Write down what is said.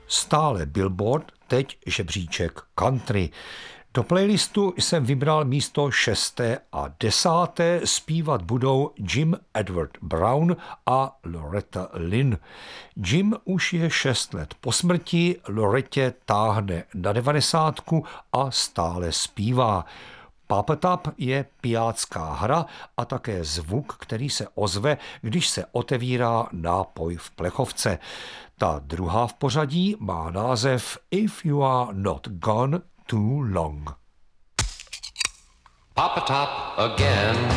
Stále Billboard, teď žebříček country. Do playlistu jsem vybral místo 6. a 10. Zpívat budou Jim Edward Brown a Loretta Lynn. Jim už je 6 let po smrti, Loretě táhne na 90 a stále zpívá. Pop Tap je pijácká hra a také zvuk, který se ozve, když se otevírá nápoj v plechovce. Ta druhá v pořadí má název If You Are Not Gone Too Long. Pop a top again.